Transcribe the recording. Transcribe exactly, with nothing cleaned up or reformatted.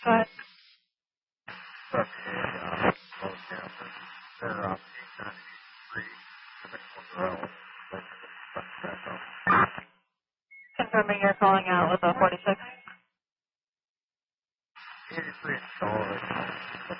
But confirming you're calling out with a forty-six.